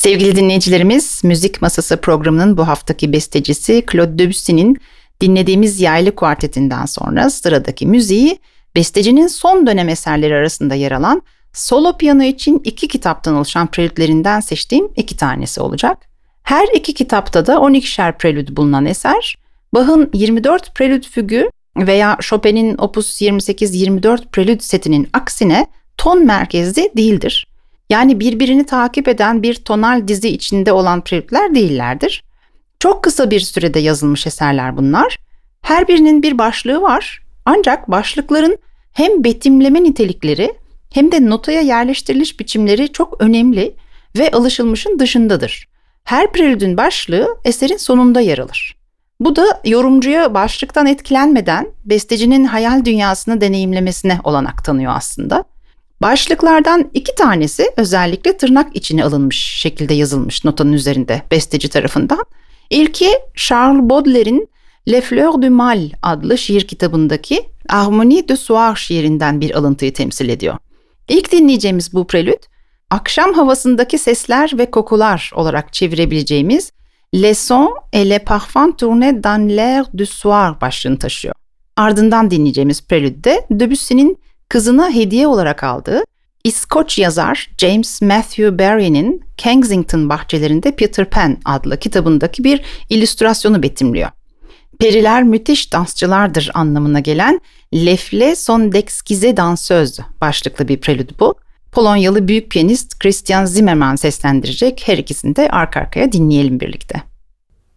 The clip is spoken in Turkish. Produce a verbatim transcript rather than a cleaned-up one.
Sevgili dinleyicilerimiz, Müzik Masası programının bu haftaki bestecisi Claude Debussy'nin dinlediğimiz Yaylı Kuartetinden sonra sıradaki müziği bestecinin son dönem eserleri arasında yer alan solo piyano için iki kitaptan oluşan prelütlerinden seçtiğim iki tanesi olacak. Her iki kitapta da on ikişer prelüd bulunan eser, Bach'ın yirmi dört prelüd fügü veya Chopin'in Opus yirmi sekiz yirmi dört prelüd setinin aksine ton merkezli değildir. Yani birbirini takip eden bir tonal dizi içinde olan prelütler değillerdir. Çok kısa bir sürede yazılmış eserler bunlar. Her birinin bir başlığı var. Ancak başlıkların hem betimleme nitelikleri hem de notaya yerleştiriliş biçimleri çok önemli ve alışılmışın dışındadır. Her prelüdün başlığı eserin sonunda yer alır. Bu da yorumcuya başlıktan etkilenmeden bestecinin hayal dünyasını deneyimlemesine olanak tanıyor aslında. Başlıklardan iki tanesi özellikle tırnak içine alınmış şekilde yazılmış notanın üzerinde besteci tarafından. İlki Charles Baudelaire'in Les Fleurs du Mal adlı şiir kitabındaki Harmonie du Soir şiirinden bir alıntıyı temsil ediyor. İlk dinleyeceğimiz bu prelüd, akşam havasındaki sesler ve kokular olarak çevirebileceğimiz Les sons et les parfums tournés dans l'air du soir başlığını taşıyor. Ardından dinleyeceğimiz prelüdde Debussy'nin kızına hediye olarak aldığı İskoç yazar James Matthew Barrie'nin Kensington Bahçelerinde Peter Pan adlı kitabındaki bir illüstrasyonu betimliyor. Periler müthiş dansçılardır anlamına gelen Les Filles sont d'exquises danseuses başlıklı bir prelüd bu. Polonyalı büyük piyanist Christian Zimmermann seslendirecek, her ikisini de arka arkaya dinleyelim birlikte.